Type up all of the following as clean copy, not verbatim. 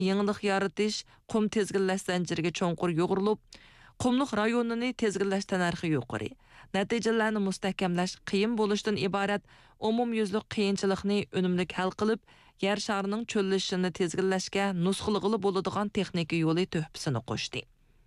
yangilik yaratish qum tezginlash zanjiriga cho'nqur yo'g'rilib, qumliq rayonini tezginlash tanarxi yuqori. Natijalarni mustahkamlash qiyin bo'lishdan iborat umumyuzlik qiyinchilikni unumlik hal qilib, yer sharining cho'llashini tezginlashga nusxilg'ili bo'ladigan texnika yo'li to'hpisini qo'shdi.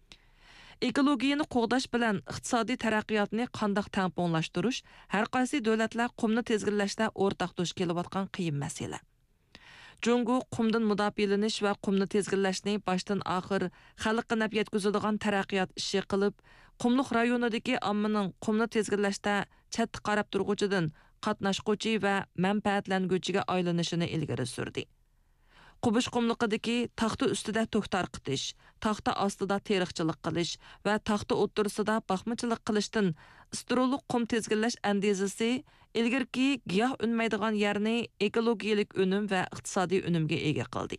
Ekologiyani qo'g'dash bilan iqtisodiy taraqqiyotni qandoq tangponglashtirish har qaysi davlatlar qumni tezginlashda o'rtaq duch kelayotgan qiyin masala. Jungo qumdan mudofialanish va qumni tezginlashni boshdan oxir xalqqa naf yetkazadigan taraqqiyot ishi qilib, qumliq rayonidagi ommaning qumni tezginlashda chatda qarab turg'uchidan qatnashquchi va manfaatlanguchiga aylanishini ilgari surdi. Qubish qumliqidagi taxta ustida to'xtar qitish, taxta ostida teriqchilik qilish va taxta o'ttirisida baxmachilik qilishdan istiroliq qum tezginlash andezisi ilgirki giyoh unmaydigan yerni ekologiyalik unum va iqtisodiy unumga ega qildi.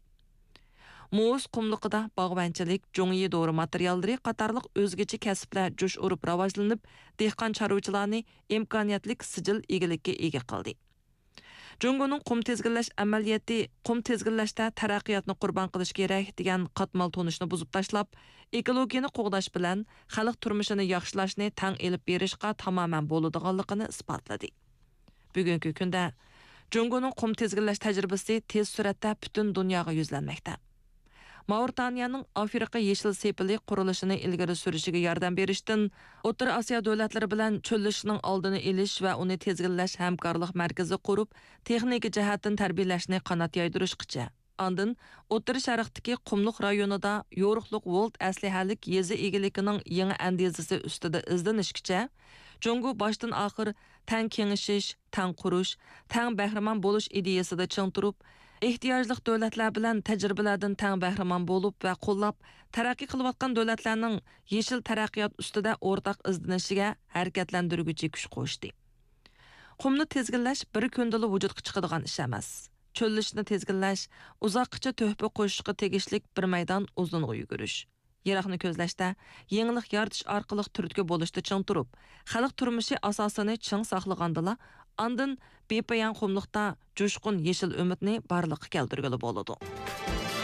Muz qumliqida bog'banchilik, jo'ngi dori materiallari qatorliq o'zgacha kasblar jo'sh urib rivojlanib, dehqon chorvachilarni imkoniyatlik sijil egilikka ega qildi. Jungoning qum tezginlash amaliyoti qum tezginlashda taraqqiyotni qurbon qilish kerak degan qatmal tonishni buzib tashlab, ekologiyani qo'g'dash bilan xalq turmushini yaxshilashni tang elib berishga tamoman bo'ladiganligini isbotladi. Bugungi kunda Jungoning qum tezginlash tajribasi tez suratda butun dunyoga yuzlanmoqda. Mauritaniyaning Afrika yeshil sepili qurilishini ilgari surishiga yordam berishdan, O'rta Osiyo davlatlari bilan cho'llashning oldini olish va uni tezginlash hamkorlik markazi qurib, texnik jihatdan tarbiyalashni qanot yaydirishgacha. Ondan O'rta Sharqdagi qumliq rayonida yo'riqliq volt aslihalik yezi egiligining yangi andezisi ustida izlanishgacha, Jungo boshdan oxir tang kengishish, tang qurish, tang bahramon bo'lish ideyasida ching turib, ehtiyojli davlatlar bilan tajribalardan tang bahramon bo'lib va qo'llab taraqqiy qilayotgan davlatlarning yeshil taraqqiyot ustida o'rtaq izlanishiga harakatlantiruvchi kuch qo'shdi. Qumni tezginlash bir kundala vujudga chiqadigan ish emas. Cho'llashni tezginlash uzoqcha to'hfa qo'shishga tegishlik bir maydon uzunga yugurish. Yiroqni ko'zlashda, yangilik yaratish orqali turtki bo'lishda ching turib, xalq turmushi asosini ching saqlagandala, ondan bepayon qumliqda jo'shqin yeshil umidni barliqqa keltirgili bo'ladi.